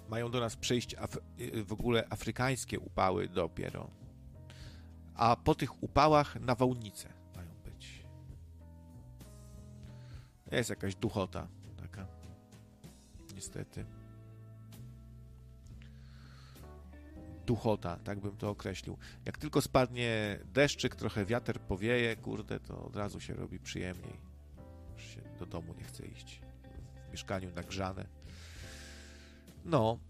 Mają do nas przyjść w ogóle afrykańskie upały dopiero. A po tych upałach nawałnice mają być. Jest jakaś duchota taka. Niestety. Duchota, tak bym to określił. Jak tylko spadnie deszczyk, trochę wiatr powieje, kurde, to od razu się robi przyjemniej. Już się do domu nie chce iść. W mieszkaniu nagrzane. No.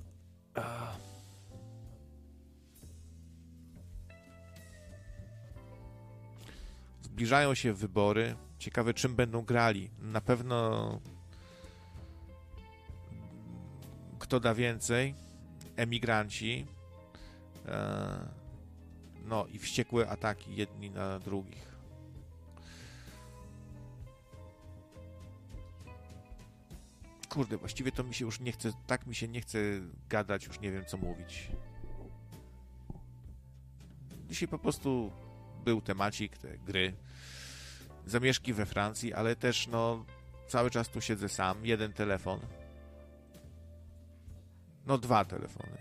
Zbliżają się wybory. Ciekawe, czym będą grali. Na pewno kto da więcej? Emigranci. No i wściekłe ataki jedni na drugich. Kurde, właściwie to mi się już nie chce, tak mi się nie chce gadać, już nie wiem co mówić. Dzisiaj po prostu był temacik, te gry, zamieszki we Francji, ale też no cały czas tu siedzę sam, jeden telefon. No 2 telefony.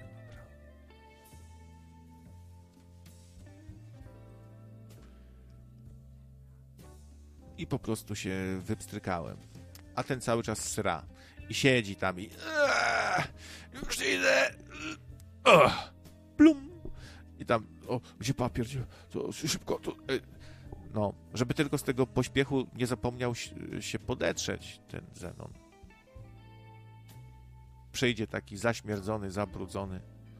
I po prostu się wypstrykałem. A ten cały czas sra. I siedzi tam i... Już idę! Plum! I tam... O, gdzie papier? To szybko... To, no, żeby tylko z tego pośpiechu nie zapomniał się podetrzeć ten Zenon. Przyjdzie taki zaśmierdzony, zabrudzony.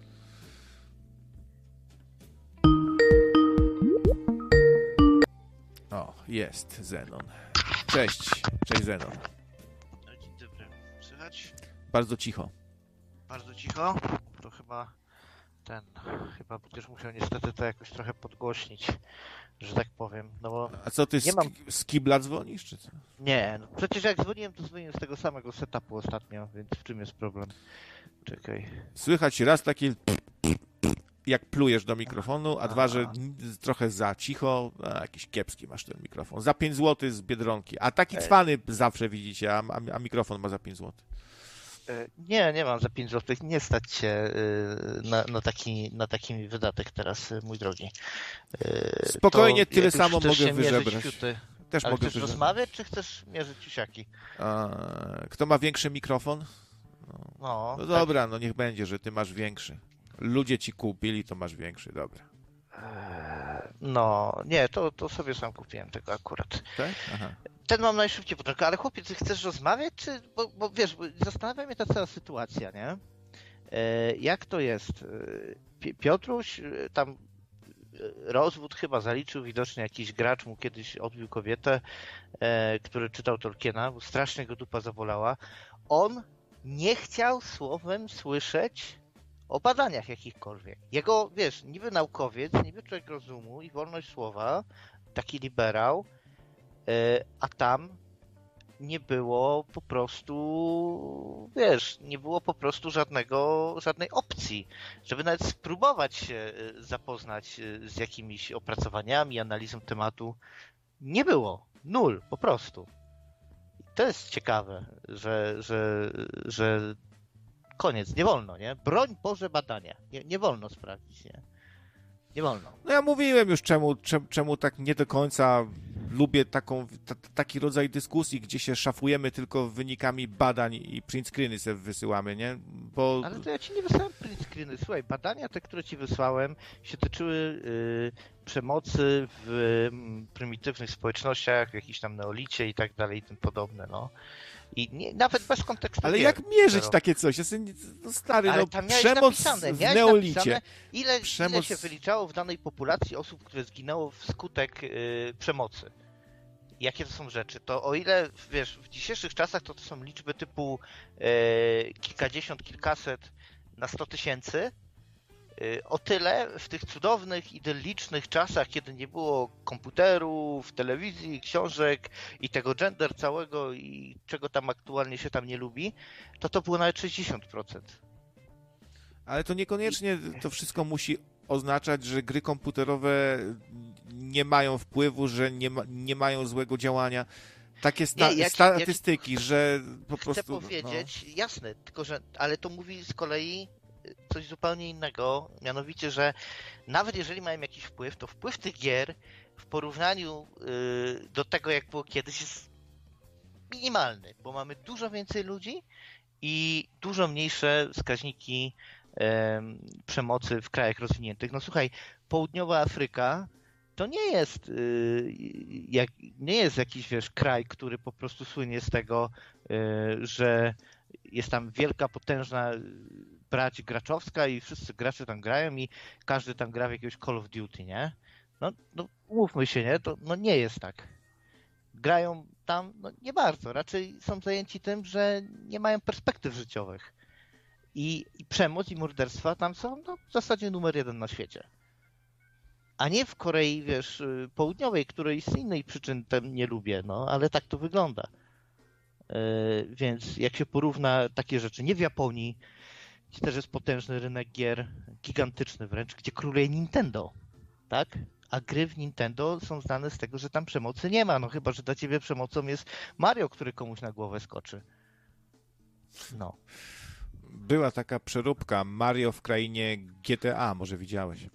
O, jest Zenon. Cześć Zenon. No, dzień dobry. Słychać? Bardzo cicho. Bardzo cicho? To chyba będziesz musiał niestety to jakoś trochę podgłośnić, że tak powiem. No bo a co ty nie z kibla dzwonisz, czy co? Nie, no przecież jak dzwoniłem, to dzwoniłem z tego samego setupu ostatnio, więc w czym jest problem? Czekaj. Słychać raz takie jak plujesz do mikrofonu, a dwa, że trochę za cicho, jakiś kiepski masz ten mikrofon. Za 5 zł z Biedronki. A taki cwany zawsze widzicie, a mikrofon ma za 5 zł. Nie mam za 5 zł. Nie stać się na taki wydatek teraz, mój drogi. Spokojnie, to tyle jak już samo chcesz mogę się mierzyć wyżebrać. fiuty, Też ale mogę chcesz rozmawiać, czy chcesz mierzyć ciusiaki? Kto ma większy mikrofon? No dobra, no niech będzie, że ty masz większy. Ludzie ci kupili, to masz większy, dobra. No, nie, to sobie sam kupiłem tego akurat. Tak? Aha. Ten mam najszybciej po ale chłopiec, ty chcesz rozmawiać, czy... Bo wiesz, zastanawia mnie ta cała sytuacja, nie? Jak to jest? Piotruś tam rozwód chyba zaliczył, widocznie jakiś gracz mu kiedyś odbił kobietę, który czytał Tolkiena, bo strasznie go dupa zabolała. On nie chciał słowem słyszeć o badaniach jakichkolwiek. Jego, wiesz, niby naukowiec, niby człowiek rozumu i wolność słowa, taki liberał, a tam nie było po prostu, wiesz, nie było po prostu żadnej opcji, żeby nawet spróbować się zapoznać z jakimiś opracowaniami, analizą tematu. Nie było. Nul, po prostu. I to jest ciekawe, że koniec, nie wolno, nie? Broń Boże badania. Nie wolno sprawdzić, nie? Nie wolno. No ja mówiłem już, czemu tak nie do końca lubię taki rodzaj dyskusji, gdzie się szafujemy tylko wynikami badań i print screeny sobie wysyłamy, nie? Bo... Ale to ja ci nie wysłałem print screeny. Słuchaj, badania te, które ci wysłałem, się tyczyły przemocy w prymitywnych społecznościach, w jakimś tam neolicie i tak dalej i tym podobne, no. I nawet bez kontekstu. Ale jak mierzyć takie coś? No stary, ale no tam miałeś przemoc napisane, w neolicie. Napisane, ile się wyliczało w danej populacji osób, które zginęło wskutek przemocy. Jakie to są rzeczy? To o ile, wiesz, w dzisiejszych czasach to są liczby typu kilkadziesiąt, kilkaset na 100 000, o tyle w tych cudownych, idyllicznych czasach, kiedy nie było komputerów, telewizji, książek i tego gender całego i czego tam aktualnie się tam nie lubi, to było nawet 60%. Ale to niekoniecznie to wszystko musi oznaczać, że gry komputerowe nie mają wpływu, że nie mają złego działania. takie Nie, statystyki, że po prostu... Chcę powiedzieć, jasne, tylko że, ale to mówi z kolei coś zupełnie innego, mianowicie, że nawet jeżeli mają jakiś wpływ, to wpływ tych gier w porównaniu do tego, jak było kiedyś, jest minimalny, bo mamy dużo więcej ludzi i dużo mniejsze wskaźniki przemocy w krajach rozwiniętych. No słuchaj, południowa Afryka to nie jest jakiś, wiesz, kraj, który po prostu słynie z tego, że jest tam wielka, potężna brać graczowska i wszyscy gracze tam grają i każdy tam gra w jakiegoś Call of Duty, nie? No mówmy się, nie? To nie jest tak. Grają tam nie bardzo, raczej są zajęci tym, że nie mają perspektyw życiowych. I przemoc i morderstwa tam są w zasadzie numer 1 na świecie. A nie w Korei, wiesz, Południowej, której z innej przyczyn tam nie lubię, ale tak to wygląda. Więc jak się porówna takie rzeczy, nie w Japonii, gdzie też jest potężny rynek gier, gigantyczny wręcz, gdzie króluje Nintendo, tak? A gry w Nintendo są znane z tego, że tam przemocy nie ma, chyba, że dla ciebie przemocą jest Mario, który komuś na głowę skoczy. Była taka przeróbka Mario w krainie GTA, może widziałeś.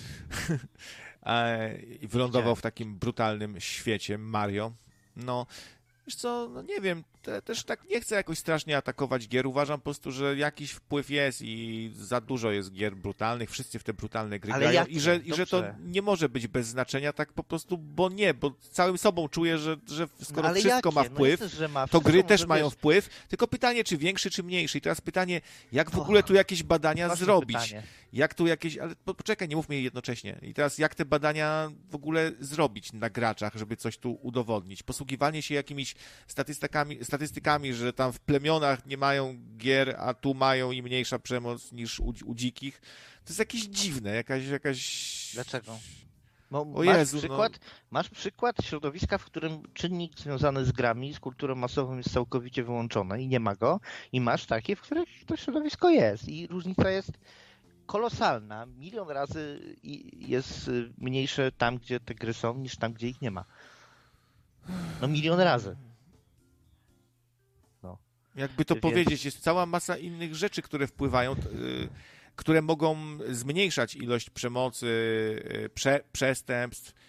I wylądował w takim brutalnym świecie Mario. Wiesz co, nie wiem, też tak nie chcę jakoś strasznie atakować gier. Uważam po prostu, że jakiś wpływ jest i za dużo jest gier brutalnych, wszyscy w te brutalne gry grają i że to nie może być bez znaczenia tak po prostu, bo całym sobą czuję, że skoro wszystko ma wpływ, to gry też mają wpływ, tylko pytanie, czy większy, czy mniejszy. I teraz pytanie, jak w ogóle tu jakieś badania zrobić? Pytanie. Jak tu jakieś, ale poczekaj, nie mówmy jednocześnie. I teraz jak te badania w ogóle zrobić na graczach, żeby coś tu udowodnić? Posługiwanie się jakimiś statystykami, że tam w plemionach nie mają gier, a tu mają i mniejsza przemoc niż u dzikich. To jest jakieś dziwne, jakaś... Dlaczego? Masz przykład środowiska, w którym czynnik związany z grami, z kulturą masową jest całkowicie wyłączony i nie ma go. I masz takie, w których to środowisko jest. I różnica jest kolosalna. 1 000 000 razy jest mniejsze tam, gdzie te gry są, niż tam, gdzie ich nie ma. 1 000 000 razy. Jakby to powiedzieć, jest cała masa innych rzeczy, które wpływają, które mogą zmniejszać ilość przemocy, przestępstw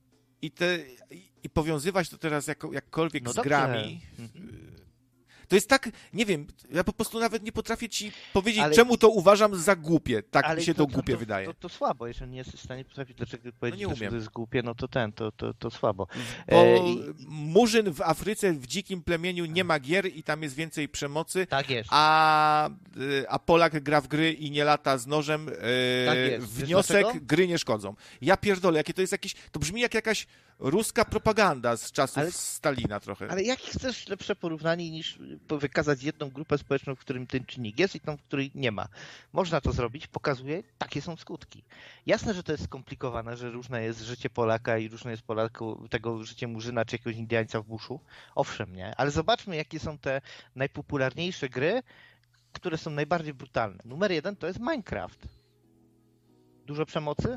i powiązywać to teraz jakkolwiek z grami. To jest tak, nie wiem, ja po prostu nawet nie potrafię ci powiedzieć, czemu to uważam za głupie. Tak mi się to głupie wydaje. To słabo, jeżeli nie jesteś w stanie potrafić powiedzieć, że to jest głupie, to to słabo. Bo Murzyn w Afryce, w dzikim plemieniu nie ma gier i tam jest więcej przemocy, tak jest. A Polak gra w gry i nie lata z nożem. Tak jest. Wniosek, gry nie szkodzą. Ja pierdolę, jakie to jest to brzmi jak jakaś ruska propaganda z czasów Stalina trochę. Ale jak chcesz lepsze porównanie niż wykazać jedną grupę społeczną, w którym ten czynnik jest i tą, w której nie ma. Można to zrobić, pokazuje, takie są skutki. Jasne, że to jest skomplikowane, że różne jest życie Polaka i różne jest tego życie Murzyna czy jakiegoś Indiańca w buszu. Owszem, nie? Ale zobaczmy, jakie są te najpopularniejsze gry, które są najbardziej brutalne. Numer 1 to jest Minecraft. Dużo przemocy?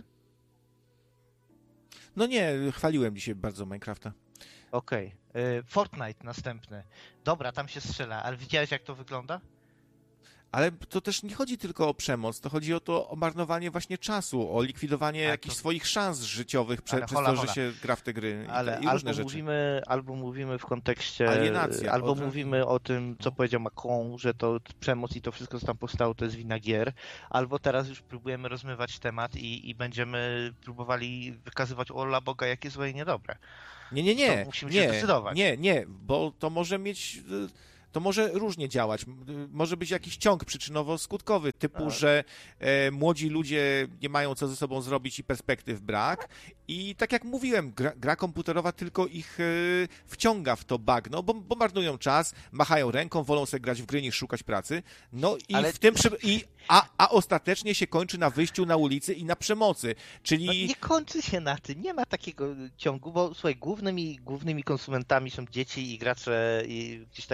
Nie, chwaliłem dzisiaj bardzo Minecrafta. Okej. Fortnite następny. Dobra, tam się strzela, ale widziałeś, jak to wygląda? Ale to też nie chodzi tylko o przemoc, to chodzi o marnowanie właśnie czasu, o likwidowanie jakichś swoich szans życiowych przez to, że się gra w te gry i różne rzeczy. Albo mówimy w kontekście... Alienacja. Albo mówimy o tym, co powiedział Macron, że to przemoc i to wszystko, co tam powstało, to jest wina gier. Albo teraz już próbujemy rozmywać temat i będziemy próbowali wykazywać ola Boga, jakie złe i niedobre. Nie. Musimy się zdecydować. Nie, bo to może mieć... To może różnie działać. Może być jakiś ciąg przyczynowo-skutkowy, typu, że młodzi ludzie nie mają co ze sobą zrobić i perspektyw brak. I tak jak mówiłem, gra komputerowa tylko ich wciąga w to bagno, bo marnują czas, machają ręką, wolą sobie grać w gry niż szukać pracy. A ostatecznie się kończy na wyjściu na ulicy i na przemocy. Czyli... nie kończy się na tym, nie ma takiego ciągu, bo słuchaj, głównymi konsumentami są dzieci i gracze i gdzieś tak mniej więcej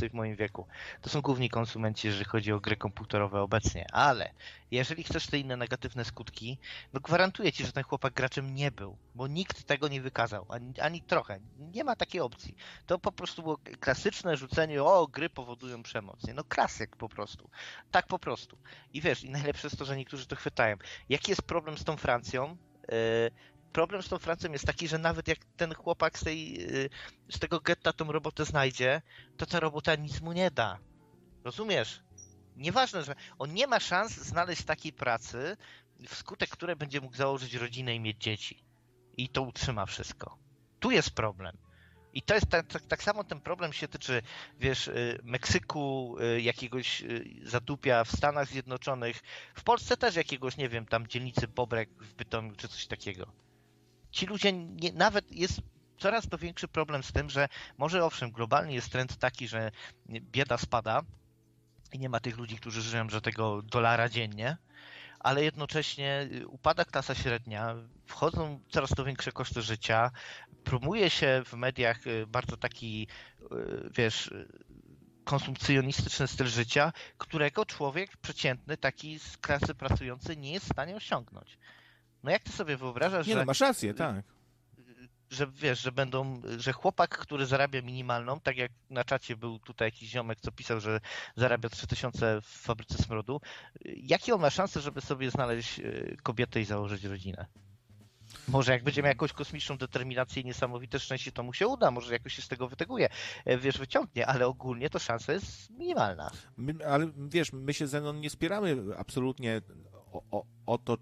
w moim wieku. To są główni konsumenci, jeżeli chodzi o gry komputerowe obecnie, ale jeżeli chcesz te inne negatywne skutki, no gwarantuję ci, że ten chłopak graczem nie był, bo nikt tego nie wykazał, ani trochę. Nie ma takiej opcji. To po prostu było klasyczne rzucenie, gry powodują przemoc. Nie? No klasyk po prostu. Tak po prostu. I wiesz, i najlepsze jest to, że niektórzy to chwytają. Jaki jest problem z tą Francją? Problem z tą Francją jest taki, że nawet jak ten chłopak z tego getta tą robotę znajdzie, to ta robota nic mu nie da. Rozumiesz? Nieważne, że on nie ma szans znaleźć takiej pracy, wskutek której będzie mógł założyć rodzinę i mieć dzieci. I to utrzyma wszystko. Tu jest problem. I to jest tak samo ten problem się tyczy, wiesz, Meksyku, jakiegoś zatupia w Stanach Zjednoczonych, w Polsce też jakiegoś, nie wiem, tam dzielnicy Bobrek w Bytomiu czy coś takiego. Ci ludzie, nawet jest coraz to większy problem z tym, że może owszem, globalnie jest trend taki, że bieda spada i nie ma tych ludzi, którzy żyją za tego dolara dziennie, ale jednocześnie upada klasa średnia, wchodzą coraz to większe koszty życia, promuje się w mediach bardzo taki, wiesz, konsumpcjonistyczny styl życia, którego człowiek przeciętny, taki z klasy pracującej nie jest w stanie osiągnąć. No jak ty sobie wyobrażasz, Nie, no masz rację, tak. Że wiesz, że chłopak, który zarabia minimalną, tak jak na czacie był tutaj jakiś ziomek, co pisał, że zarabia 3000 w fabryce smrodu, jakie on ma szanse, żeby sobie znaleźć kobietę i założyć rodzinę? Może jak będzie miał jakąś kosmiczną determinację i niesamowite szczęście, to mu się uda, może jakoś się z tego wyteguje, wiesz, wyciągnie, ale ogólnie to szansa jest minimalna. Ale wiesz, my się, Zenon, nie spieramy absolutnie o to,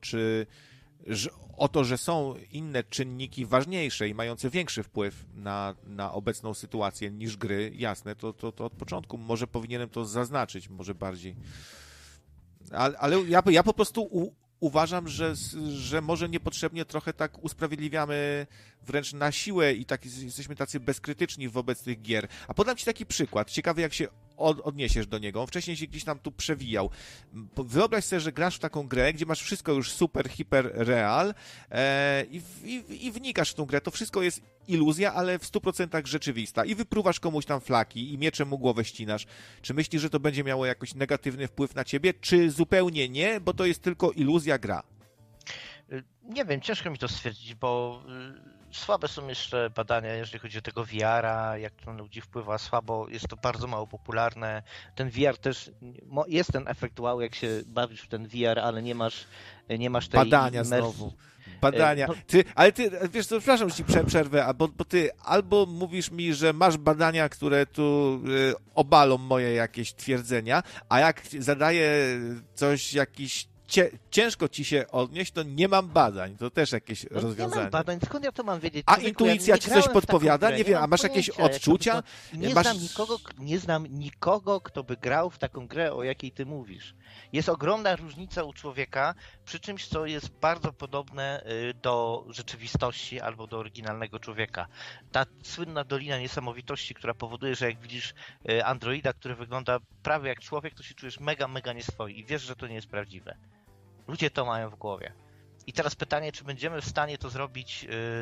że są inne czynniki ważniejsze i mające większy wpływ na obecną sytuację niż gry, jasne, to od początku może powinienem to zaznaczyć, może bardziej. Ale ja po prostu uważam, że może niepotrzebnie trochę tak usprawiedliwiamy wręcz na siłę i jesteśmy tacy bezkrytyczni wobec tych gier. A podam ci taki przykład, ciekawy jak się odniesiesz do niego. On wcześniej się gdzieś tam tu przewijał. Wyobraź sobie, że grasz w taką grę, gdzie masz wszystko już super, hiper real i wnikasz w tą grę. To wszystko jest iluzja, ale w 100% rzeczywista. I wypruwasz komuś tam flaki i mieczem mu głowę ścinasz. Czy myślisz, że to będzie miało jakoś negatywny wpływ na ciebie? Czy zupełnie nie, bo to jest tylko iluzja gra? Nie wiem, ciężko mi to stwierdzić, bo słabe są jeszcze badania, jeżeli chodzi o tego VR-a, jak to na ludzi wpływa, słabo, jest to bardzo mało popularne. Ten VR też, jest ten efekt wow, jak się bawisz w ten VR, ale nie masz tej badania znowu. Badania. No, Ale ty, wiesz co, przepraszam, że ci przerwę, bo ty albo mówisz mi, że masz badania, które tu obalą moje jakieś twierdzenia, a jak zadaję coś, jakiś ciężko ci się odnieść, to nie mam badań. To też jakieś rozwiązanie. Nie mam badań, skąd ja to mam wiedzieć? A intuicja ci coś podpowiada? Nie wiem, a masz jakieś odczucia? Nie znam nikogo, kto by grał w taką grę, o jakiej ty mówisz. Jest ogromna różnica u człowieka przy czymś, co jest bardzo podobne do rzeczywistości albo do oryginalnego człowieka. Ta słynna Dolina Niesamowitości, która powoduje, że jak widzisz androida, który wygląda prawie jak człowiek, to się czujesz mega, mega nieswoi i wiesz, że to nie jest prawdziwe. Ludzie to mają w głowie. I teraz pytanie, czy będziemy w stanie to zrobić,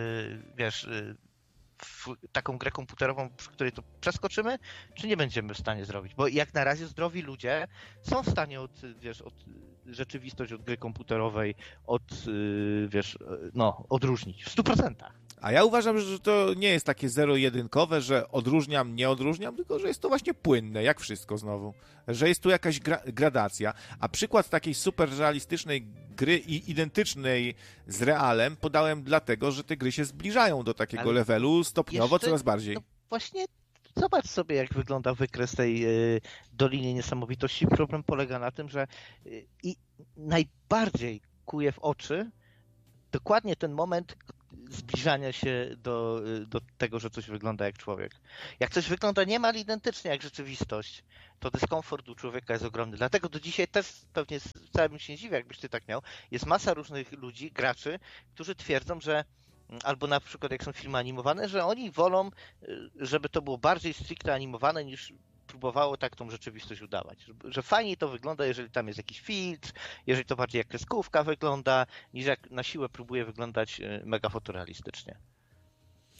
w taką grę komputerową, przy której to przeskoczymy, czy nie będziemy w stanie zrobić? Bo jak na razie zdrowi ludzie są w stanie od rzeczywistość od gry komputerowej odróżnić w 100%. A ja uważam, że to nie jest takie zero-jedynkowe, że odróżniam, nie odróżniam, tylko że jest to właśnie płynne, jak wszystko znowu. Że jest tu jakaś gradacja. A przykład takiej super realistycznej gry i identycznej z realem podałem dlatego, że te gry się zbliżają do takiego levelu stopniowo coraz bardziej. No właśnie zobacz sobie, jak wygląda wykres tej Doliny Niesamowitości. Problem polega na tym, że najbardziej kuje w oczy dokładnie ten moment zbliżania się do tego, że coś wygląda jak człowiek. Jak coś wygląda niemal identycznie jak rzeczywistość, to dyskomfort u człowieka jest ogromny. Dlatego do dzisiaj też pewnie wcale bym się nie dziwił, jakbyś ty tak miał. Jest masa różnych ludzi, graczy, którzy twierdzą, że albo na przykład jak są filmy animowane, że oni wolą, żeby to było bardziej stricte animowane niż próbowało tak tą rzeczywistość udawać. Że fajniej to wygląda, jeżeli tam jest jakiś filtr, jeżeli to bardziej jak kreskówka wygląda, niż jak na siłę próbuje wyglądać mega fotorealistycznie.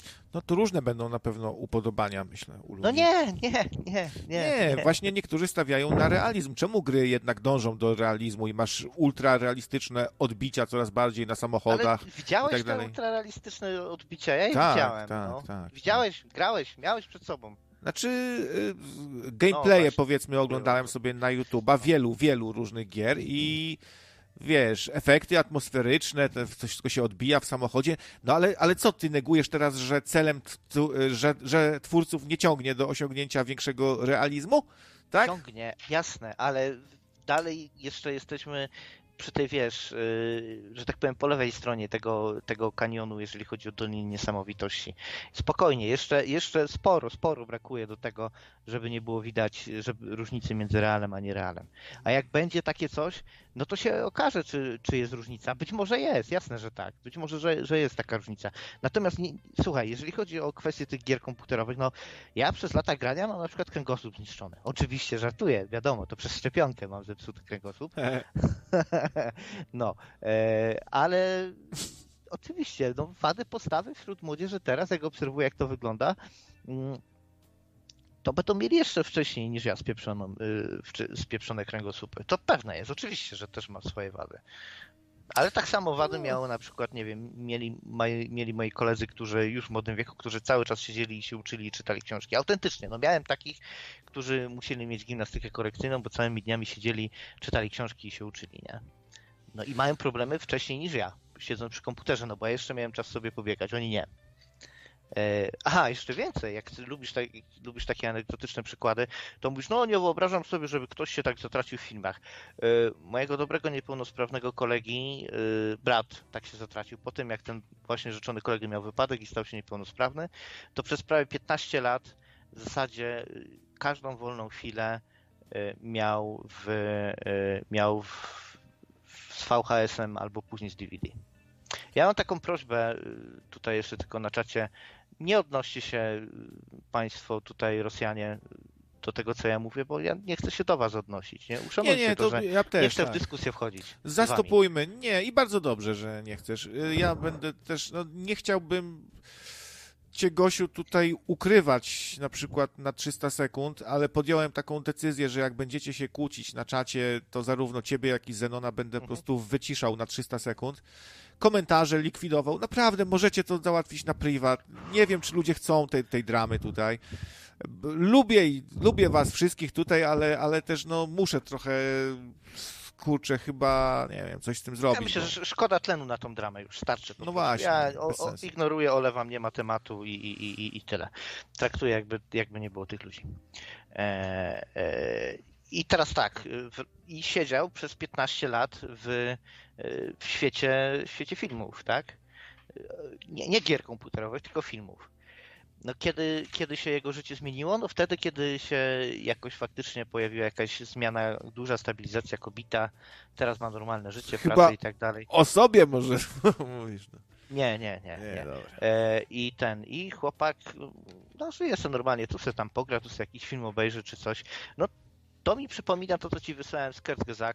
No to różne będą na pewno upodobania, myślę, u ludzi. No nie. Nie, właśnie niektórzy stawiają na realizm. Czemu gry jednak dążą do realizmu i masz ultrarealistyczne odbicia coraz bardziej na samochodach? Ale widziałeś i tak te dalej? ultrarealistyczne odbicia? Ja je Tak, widziałem. tak, no. tak. Widziałeś, grałeś, miałeś przed sobą. Znaczy, gameplaye właśnie. powiedzmy oglądałem sobie na YouTube'a wielu różnych gier i wiesz, efekty atmosferyczne, coś wszystko się odbija w samochodzie, no ale co ty negujesz teraz, że celem, że twórców nie ciągnie do osiągnięcia większego realizmu? Tak? Ciągnie, jasne, ale dalej jeszcze jesteśmy przy tej, wiesz, że tak powiem, po lewej stronie tego kanionu, jeżeli chodzi o Dolinę Niesamowitości. Spokojnie, jeszcze sporo brakuje do tego, żeby nie było widać różnicy między realem a nierealem. A jak będzie takie coś, no to się okaże, czy jest różnica. Być może jest, jasne, że tak. Być może, że jest taka różnica. Natomiast słuchaj, jeżeli chodzi o kwestię tych gier komputerowych, no ja przez lata grania mam na przykład kręgosłup zniszczony. Oczywiście żartuję, wiadomo, to przez szczepionkę mam zepsuty kręgosłup. No, ale oczywiście, no, wady postawy wśród młodzieży teraz, jak obserwuję, jak to wygląda, to będą mieli jeszcze wcześniej niż ja spieprzone kręgosłupy. To pewne jest, oczywiście, że też ma swoje wady. Ale tak samo wady miało na przykład, nie wiem, mieli moi koledzy, którzy już w młodym wieku, którzy cały czas siedzieli i się uczyli i czytali książki. Autentycznie, no miałem takich, którzy musieli mieć gimnastykę korekcyjną, bo całymi dniami siedzieli, czytali książki i się uczyli, nie? No i mają problemy wcześniej niż ja, siedząc przy komputerze, no bo ja jeszcze miałem czas sobie pobiegać, oni nie. Aha, jeszcze więcej, jak lubisz takie anegdotyczne przykłady, to mówisz, no nie wyobrażam sobie, żeby ktoś się tak zatracił w filmach. Mojego dobrego, niepełnosprawnego kolegi, brat tak się zatracił po tym, jak ten właśnie rzeczony kolega miał wypadek i stał się niepełnosprawny, to przez prawie 15 lat w zasadzie każdą wolną chwilę miał z VHS-em albo później z DVD. Ja mam taką prośbę tutaj jeszcze tylko na czacie. Nie odnoście się Państwo tutaj, Rosjanie, do tego, co ja mówię, bo ja nie chcę się do Was odnosić. Nie, uszanujcie to, że ja też, nie chcę tak. w dyskusję wchodzić. Zastopujmy. Nie, i bardzo dobrze, że nie chcesz. Ja będę też, no nie chciałbym Cię, Gosiu, tutaj ukrywać na przykład na 300 sekund, ale podjąłem taką decyzję, że jak będziecie się kłócić na czacie, to zarówno Ciebie, jak i Zenona będę po prostu wyciszał na 300 sekund. Komentarze likwidował. Naprawdę możecie to załatwić na prywat. Nie wiem, czy ludzie chcą tej dramy tutaj. Lubię was wszystkich tutaj, ale też no muszę trochę, kurczę, chyba, nie wiem, coś z tym zrobić. Ja myślę, że szkoda tlenu na tą dramę, już starczy. No właśnie. Ja ignoruję, olewam, nie ma tematu i tyle. Traktuję, jakby nie było tych ludzi. I teraz tak, i siedział przez 15 lat w świecie filmów, tak? Nie gier komputerowych, tylko filmów. No kiedy się jego życie zmieniło? No wtedy, kiedy się jakoś faktycznie pojawiła jakaś zmiana, duża stabilizacja kobita, teraz ma normalne życie, pracę i tak dalej. O sobie może mówisz. No. Nie. I chłopak, no żyje sobie normalnie, tu sobie tam pogra, tu sobie jakiś film obejrzy czy coś. No to mi przypomina to, co ci wysłałem z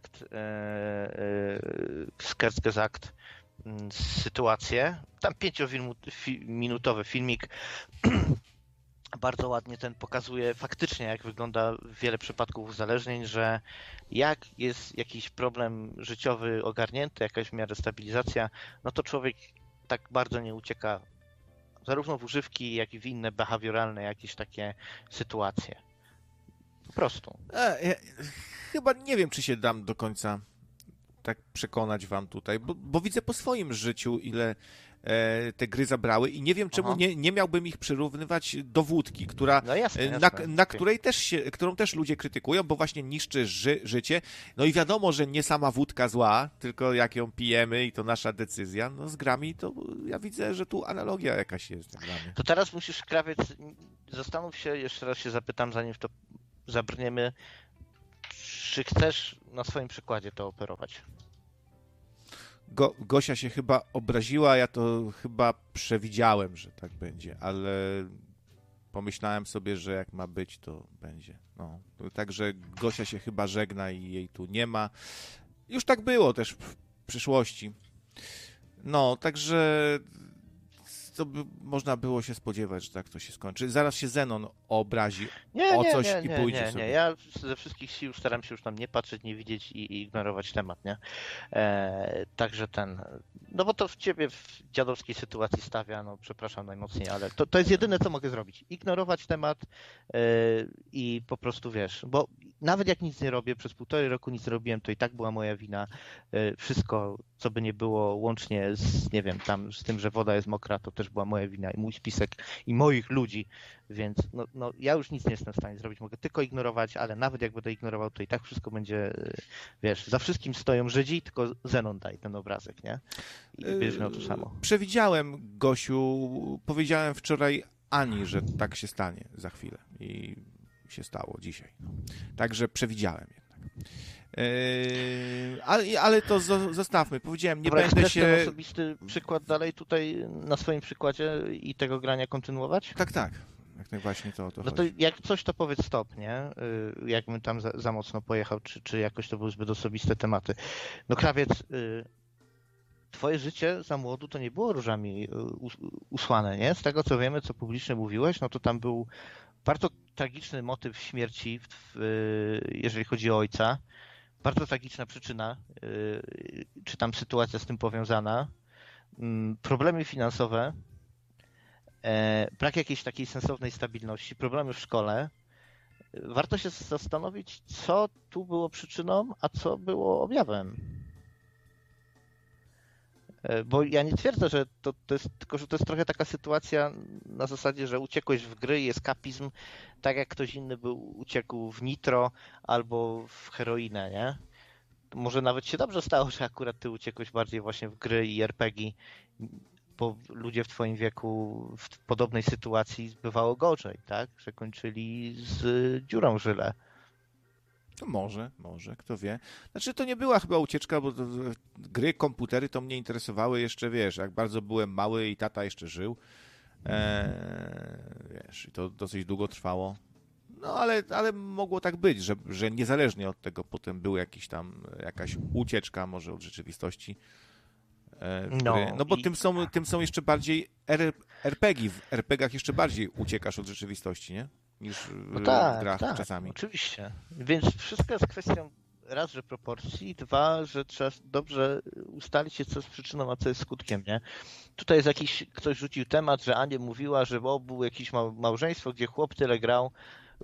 Kurzgesagt, sytuację. Tam 5-minutowy filmik. Bardzo ładnie ten pokazuje faktycznie, jak wygląda wiele przypadków uzależnień, że jak jest jakiś problem życiowy ogarnięty, jakaś w miarę stabilizacja, no to człowiek tak bardzo nie ucieka zarówno w używki, jak i w inne behawioralne jakieś takie sytuacje. Po prostu. Ja chyba nie wiem, czy się dam do końca tak przekonać wam tutaj, bo widzę po swoim życiu, ile te gry zabrały i nie wiem, czemu nie miałbym ich przyrównywać do wódki, która, no jasne. którą też ludzie krytykują, bo właśnie niszczy życie. No i wiadomo, że nie sama wódka zła, tylko jak ją pijemy i to nasza decyzja. No z grami to ja widzę, że tu analogia jakaś jest. Dla mnie. To teraz musisz, krawiec, zastanów się, jeszcze raz się zapytam, zanim w to zabrniemy, czy chcesz na swoim przykładzie to operować? Gosia się chyba obraziła, ja to chyba przewidziałem, że tak będzie, ale pomyślałem sobie, że jak ma być, to będzie. No, także Gosia się chyba żegna i jej tu nie ma. Już tak było też w przyszłości. No, także to by można było się spodziewać, że tak to się skończy. Zaraz się Zenon obrazi o coś i pójdzie sobie. Nie. Ja ze wszystkich sił staram się już tam nie patrzeć, nie widzieć i ignorować temat, nie? Także no bo to w ciebie w dziadowskiej sytuacji stawia, no przepraszam najmocniej, ale to jest jedyne, co mogę zrobić. Ignorować temat i po prostu wiesz, bo nawet jak nic nie robię, przez 1,5 roku nic nie robiłem, to i tak była moja wina. Wszystko, co by nie było, łącznie z, nie wiem, tam z tym, że woda jest mokra, to też była moja wina i mój spisek i moich ludzi, więc no ja już nic nie jestem w stanie zrobić. Mogę tylko ignorować, ale nawet jak będę ignorował, to i tak wszystko będzie, wiesz, za wszystkim stoją Żydzi, tylko Zenon daj ten obrazek, nie? I będziesz miał to samo. Przewidziałem, Gosiu, powiedziałem wczoraj Ani, że tak się stanie za chwilę i się stało dzisiaj. No. Także przewidziałem jednak. Ale to zostawmy. Powiedziałem, nie Dobra, będę chcesz się... ten osobisty przykład dalej tutaj na swoim przykładzie i tego grania kontynuować? Tak. Jak najbardziej to o to No to chodzi. jak coś, to powiedz stop, nie? Jakbym tam za mocno pojechał, czy jakoś to były zbyt osobiste tematy. No Krawiec, twoje życie za młodu to nie było różami usłane, nie? Z tego co wiemy, co publicznie mówiłeś, no to tam był bardzo tragiczny motyw śmierci, jeżeli chodzi o ojca. Bardzo tragiczna przyczyna, czy tam sytuacja z tym powiązana. Problemy finansowe, brak jakiejś takiej sensownej stabilności, problemy w szkole. Warto się zastanowić, co tu było przyczyną, a co było objawem. Bo ja nie twierdzę, że to jest, tylko że to jest trochę taka sytuacja na zasadzie, że uciekłeś w gry i eskapizm, tak jak ktoś inny uciekł w nitro albo w heroinę, nie? Może nawet się dobrze stało, że akurat ty uciekłeś bardziej właśnie w gry i RPG, bo ludzie w twoim wieku w podobnej sytuacji bywało gorzej, tak? Że kończyli z dziurą w żyle. To może, kto wie. Znaczy to nie była chyba ucieczka, bo gry, komputery to mnie interesowały jeszcze, wiesz, jak bardzo byłem mały i tata jeszcze żył. Wiesz, i to dosyć długo trwało. No ale mogło tak być, że niezależnie od tego potem był jakaś ucieczka może od rzeczywistości. No bo tym są jeszcze bardziej RPG. W RPG-ach jeszcze bardziej uciekasz od rzeczywistości, nie? Niż w grach czasami. Oczywiście. Więc wszystko jest kwestią raz, że proporcji, dwa, że trzeba dobrze ustalić się, co jest przyczyną, a co jest skutkiem, nie? Tutaj jest ktoś rzucił temat, że Ania mówiła, że było jakieś małżeństwo, gdzie chłop tyle grał,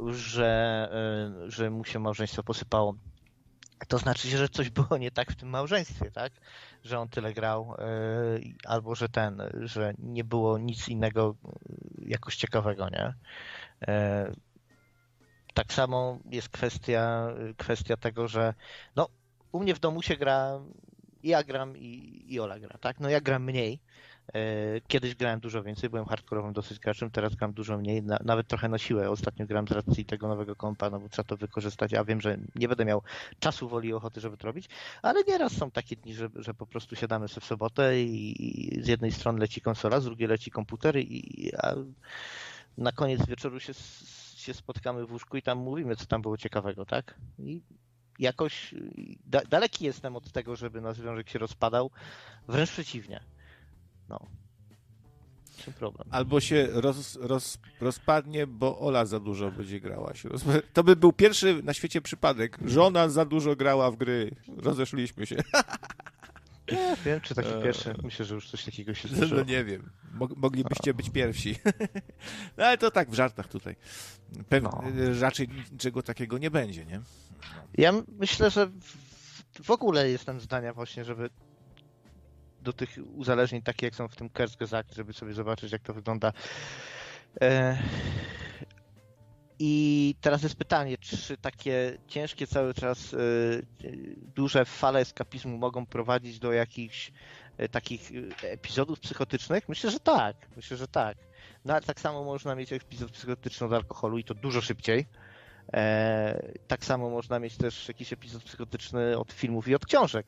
że mu się małżeństwo posypało. To znaczy, że coś było nie tak w tym małżeństwie, tak? Że on tyle grał, albo że nie było nic innego jakoś ciekawego, nie? Tak samo jest kwestia tego, że no, u mnie w domu się gra, ja gram i Ola gra, tak? No ja gram mniej. Kiedyś grałem dużo więcej, byłem hardkorowym dosyć graczem, teraz gram dużo mniej, nawet trochę na siłę. Ostatnio gram z racji tego nowego kompa, no bo trzeba to wykorzystać, a wiem, że nie będę miał czasu, woli i ochoty, żeby to robić, ale nieraz są takie dni, że po prostu siadamy sobie w sobotę i z jednej strony leci konsola, z drugiej leci komputer a na koniec wieczoru się spotkamy w łóżku i tam mówimy, co tam było ciekawego, tak? I jakoś daleki jestem od tego, żeby nasz związek się rozpadał, wręcz przeciwnie. No. Czym problem? Albo się rozpadnie, bo Ola za dużo będzie grała. To by był pierwszy na świecie przypadek. Żona za dużo grała w gry. Rozeszliśmy się. Nie wiem, czy taki pierwszy. Myślę, że już coś takiego się zdarzyło. No nie wiem. Moglibyście być pierwsi. No ale to tak w żartach tutaj. Raczej niczego takiego nie będzie, nie? Ja myślę, że w ogóle jestem zdania właśnie, żeby do tych uzależnień, takie jak są w tym Kurzgesagt, żeby sobie zobaczyć, jak to wygląda. I teraz jest pytanie, czy takie ciężkie cały czas duże fale eskapizmu mogą prowadzić do jakichś takich epizodów psychotycznych? Myślę, że tak. No ale tak samo można mieć epizod psychotyczny od alkoholu i to dużo szybciej. Tak samo można mieć też jakiś epizod psychotyczny od filmów i od książek,